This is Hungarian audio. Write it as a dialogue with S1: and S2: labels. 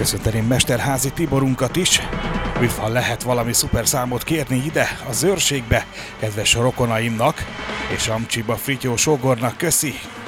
S1: Köszönteném Mesterházi Tiborunkat is. Ha lehet valami szuper számot kérni ide, az őrségbe, kedves rokonaimnak, és Amcsiba Frityó sógornak köszi.